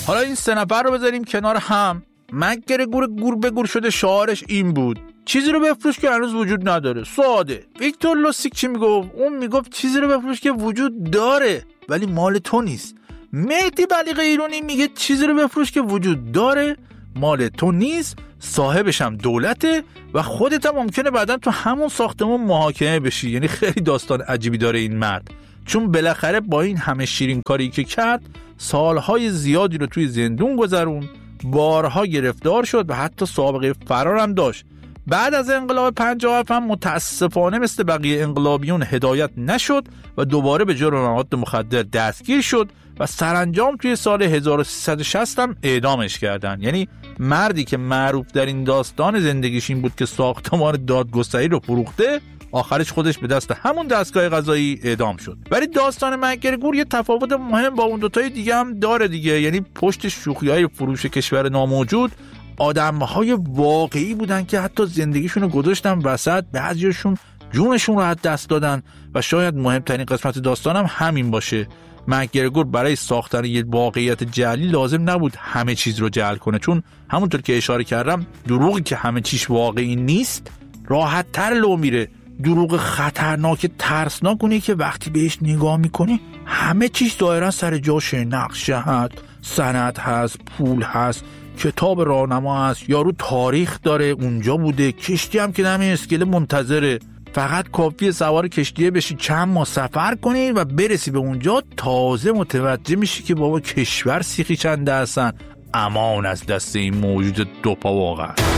حالا این 3 نفر رو بذاریم کنار هم. مک‌گرگور گور به گور شده شعارش این بود: چیزی رو بفروش که هنوز وجود نداره. ساده. ویکتور لوسیک چی میگفت؟ اون میگفت چیزی رو بفروش که وجود داره ولی مال تو نیست. مهدی بلیغ ایرانی میگه چیزی رو بفروش که وجود داره مال تو نیست، صاحبش هم دولته و خودت هم ممکنه بعداً تو همون ساختمون محاکمه بشی. یعنی خیلی داستان عجیبی داره این مرد، چون بالاخره با این همه شیرین کاری که کرد سالهای زیادی رو توی زندون گذرون، بارها گرفتار شد و حتی سابقه فرار هم داشت. بعد از انقلاب 57 هم متاسفانه مثل بقیه انقلابیون هدایت نشد و دوباره به جرم مواد مخدر دستگیر شد و سرانجام توی سال 1360 هم اعدامش کردن. یعنی مردی که معروف در این داستان زندگیش این بود که ساختمان دادگستری رو فروخته، آخرش خودش به دست همون دستگاه قضایی اعدام شد. ولی داستان مک‌گرگور یه تفاوت مهم با اون دوتای دیگه هم داره دیگه. یعنی پشت شوخی‌های فروش کشور ناموجود آدم‌های واقعی بودن که حتی زندگیشون رو گذاشتن وسط، بعضیاشون جونشون رو از دست دادن و شاید مهمترین قسمت داستان هم همین باشه. مک‌گرگور برای ساختن یه واقعیت جعلی لازم نبود همه چیز رو جعل کنه، چون همونطور که اشاره کردم دروغی که همه چیز واقعی نیست راحت تر لو میره. دروغ خطرناک ترسناک که وقتی بهش نگاه میکنی همه چیز دایره سر جاشه. نقشه هست، سند هست، پول هست، کتاب راهنما هست، یارو تاریخ داره اونجا بوده، کشتی هم که نمی اسکله منتظره. فقط کافیه سوار کشتیه بشی، چند ماه سفر کنی و برسی به اونجا، تازه متوجه میشی که بابا کشور سیخی چنده هستن. امان از دست این موجود دوپا واقعا.